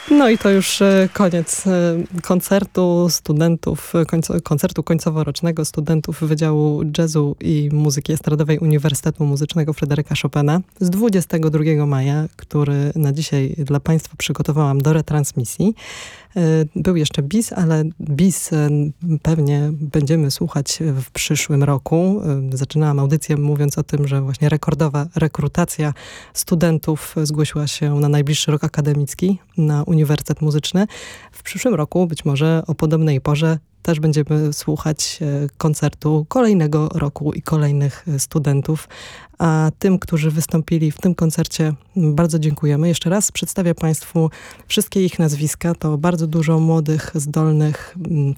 No i to już koniec koncertu studentów, koncertu końcowo-rocznego studentów Wydziału Jazzu i Muzyki Estradowej Uniwersytetu Muzycznego Fryderyka Chopina z 22 maja, który na dzisiaj dla Państwa przygotowałam do retransmisji. Był jeszcze bis, ale bis pewnie będziemy słuchać w przyszłym roku. Zaczynałam audycję mówiąc o tym, że właśnie rekordowa rekrutacja studentów zgłosiła się na najbliższy rok akademicki na Uniwersytet Muzyczny. W przyszłym roku, być może o podobnej porze, też będziemy słuchać koncertu kolejnego roku i kolejnych studentów. A tym, którzy wystąpili w tym koncercie, bardzo dziękujemy. Jeszcze raz przedstawię Państwu wszystkie ich nazwiska. To bardzo dużo młodych, zdolnych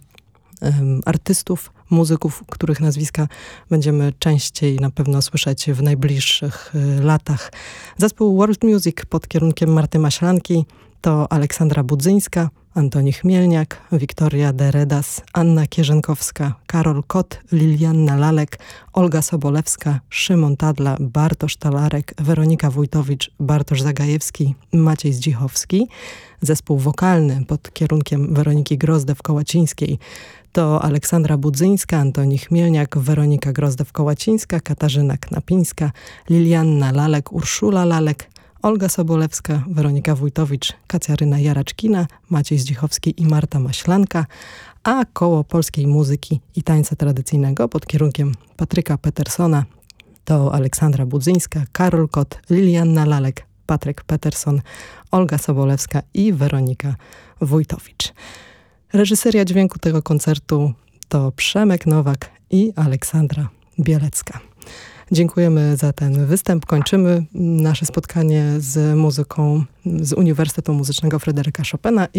artystów, muzyków, których nazwiska będziemy częściej na pewno słyszeć w najbliższych latach. Zespół World Music pod kierunkiem Marty Maślanki to Aleksandra Budzyńska, Antoni Chmielniak, Wiktoria de Redas, Anna Kierzenkowska, Karol Kot, Lilianna Lalek, Olga Sobolewska, Szymon Tadla, Bartosz Talarek, Weronika Wójtowicz, Bartosz Zagajewski, Maciej Zdzichowski. Zespół wokalny pod kierunkiem Weroniki Grozdew-Kołacińskiej to Aleksandra Budzyńska, Antoni Chmielniak, Weronika Grozdew-Kołacińska, Katarzyna Knapińska, Lilianna Lalek, Urszula Lalek, Olga Sobolewska, Weronika Wójtowicz, Kacaryna Jaraczkina, Maciej Zdzichowski i Marta Maślanka, a koło polskiej muzyki i tańca tradycyjnego pod kierunkiem Patryka Petersona to Aleksandra Budzyńska, Karol Kot, Lilianna Lalek, Patryk Peterson, Olga Sobolewska i Weronika Wójtowicz. Reżyseria dźwięku tego koncertu to Przemek Nowak i Aleksandra Bielecka. Dziękujemy za ten występ. Kończymy nasze spotkanie z muzyką z Uniwersytetu Muzycznego Fryderyka Chopina.